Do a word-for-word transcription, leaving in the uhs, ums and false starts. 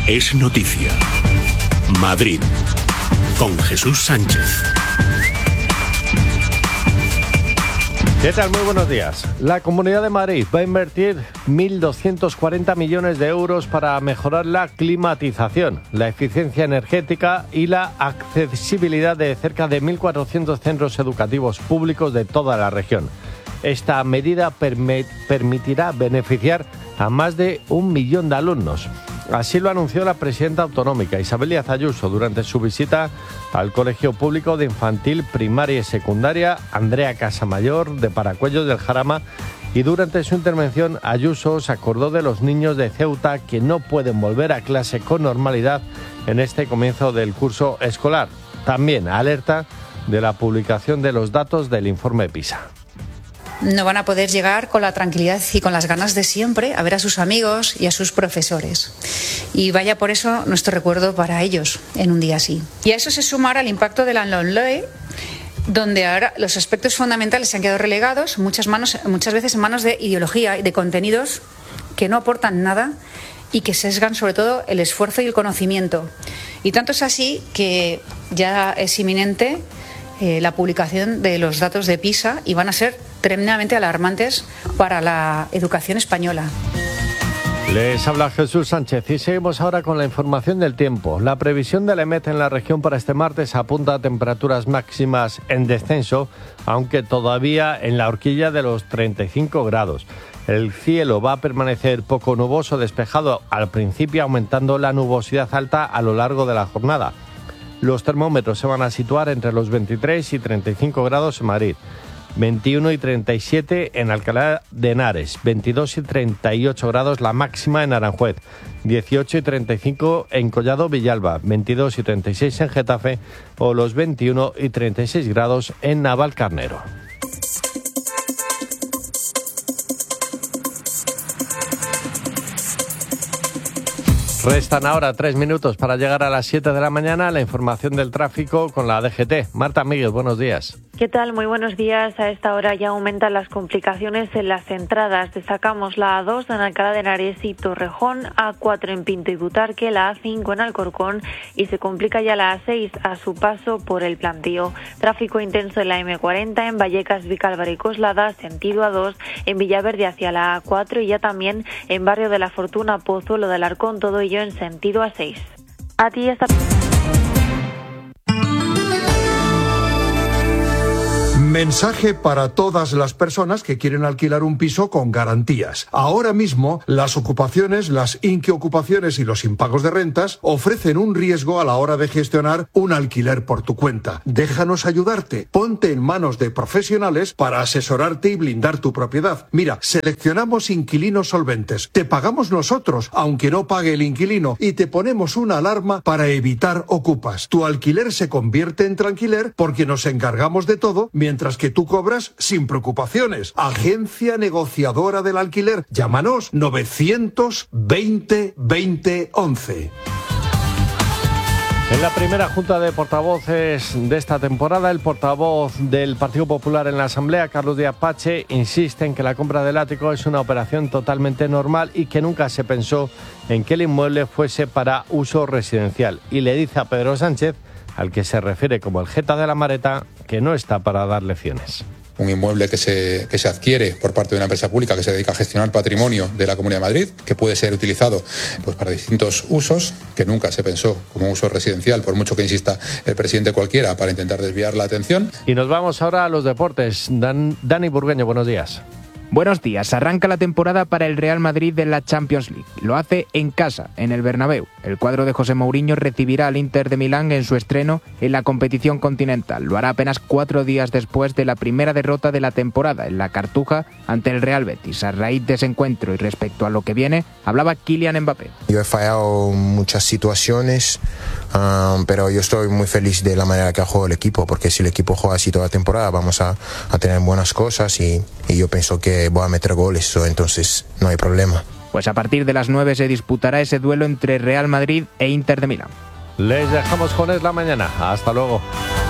es noticia. Madrid, con Jesús Sánchez. ¿Qué tal? Muy buenos días. La Comunidad de Madrid va a invertir mil doscientos cuarenta millones de euros para mejorar la climatización, la eficiencia energética y la accesibilidad de cerca de mil cuatrocientos centros educativos públicos de toda la región. Esta medida perme- permitirá beneficiar a más de un millón de alumnos. Así lo anunció la presidenta autonómica Isabel Díaz Ayuso durante su visita al Colegio Público de Infantil, Primaria y Secundaria Andrea Casamayor de Paracuellos del Jarama, y durante su intervención Ayuso se acordó de los niños de Ceuta que no pueden volver a clase con normalidad en este comienzo del curso escolar. También alerta de la publicación de los datos del informe PISA. No van a poder llegar con la tranquilidad y con las ganas de siempre a ver a sus amigos y a sus profesores. Y vaya por eso nuestro recuerdo para ellos en un día así. Y a eso se suma ahora el impacto de la LOMLOE, donde ahora los aspectos fundamentales se han quedado relegados, muchas, manos, muchas veces en manos de ideología y de contenidos que no aportan nada y que sesgan sobre todo el esfuerzo y el conocimiento. Y tanto es así que ya es inminente eh, la publicación de los datos de PISA y van a ser tremendamente alarmantes para la educación española. Les habla Jesús Sánchez y seguimos ahora con la información del tiempo. La previsión del EMET en la región para este martes apunta a temperaturas máximas en descenso, aunque todavía en la horquilla de los treinta y cinco grados. El cielo va a permanecer poco nuboso, despejado al principio, aumentando la nubosidad alta a lo largo de la jornada. Los termómetros se van a situar entre los veintitrés y treinta y cinco grados en Madrid, veintiuno y treinta y siete en Alcalá de Henares, veintidós y treinta y ocho grados la máxima en Aranjuez, dieciocho y treinta y cinco en Collado Villalba, veintidós y treinta y seis en Getafe o los veintiuno y treinta y seis grados en Navalcarnero. Restan ahora tres minutos para llegar a las siete de la mañana. La información del tráfico con la D G T. Marta Miguel, buenos días. ¿Qué tal? Muy buenos días. A esta hora ya aumentan las complicaciones en las entradas. Destacamos la A dos en Alcalá de Henares y Torrejón, A cuatro en Pinto y Butarque, la A cinco en Alcorcón y se complica ya la A seis a su paso por el Plantío. Tráfico intenso en la M cuarenta en Vallecas, Vicálvaro y Coslada, sentido A dos, en Villaverde hacia la A cuatro y ya también en Barrio de la Fortuna, Pozuelo del Arcón, todo ello en sentido A seis. A ti esta... Mensaje para todas las personas que quieren alquilar un piso con garantías. Ahora mismo, las ocupaciones, las inquiocupaciones y los impagos de rentas ofrecen un riesgo a la hora de gestionar un alquiler por tu cuenta. Déjanos ayudarte. Ponte en manos de profesionales para asesorarte y blindar tu propiedad. Mira, seleccionamos inquilinos solventes. Te pagamos nosotros, aunque no pague el inquilino, y te ponemos una alarma para evitar ocupas. Tu alquiler se convierte en tranquiler porque nos encargamos de todo mientras que tú cobras sin preocupaciones. Agencia negociadora del alquiler. Llámanos novecientos veinte veinte once. En la primera junta de portavoces de esta temporada, el portavoz del Partido Popular en la Asamblea, Carlos Díaz Pache, insiste en que la compra del ático es una operación totalmente normal y que nunca se pensó en que el inmueble fuese para uso residencial. Y le dice a Pedro Sánchez, al que se refiere como el jeta de la mareta, que no está para dar lecciones. Un inmueble que se, que se adquiere por parte de una empresa pública que se dedica a gestionar patrimonio de la Comunidad de Madrid, que puede ser utilizado pues, para distintos usos, que nunca se pensó como uso residencial, por mucho que insista el presidente cualquiera para intentar desviar la atención. Y nos vamos ahora a los deportes. Dan, Dani Burgueño, buenos días. Buenos días. Arranca la temporada para el Real Madrid en la Champions League. Lo hace en casa, en el Bernabéu. El cuadro de José Mourinho recibirá al Inter de Milán en su estreno en la competición continental. Lo hará apenas cuatro días después de la primera derrota de la temporada en la Cartuja ante el Real Betis. A raíz de ese encuentro y respecto a lo que viene, hablaba Kylian Mbappé. Yo he fallado muchas situaciones, um, pero yo estoy muy feliz de la manera que ha jugado el equipo, porque si el equipo juega así toda la temporada vamos a, a tener buenas cosas y, y yo pienso que voy a meter goles, entonces no hay problema. Pues a partir de las nueve se disputará ese duelo entre Real Madrid e Inter de Milán. Les dejamos con Es la Mañana. Hasta luego.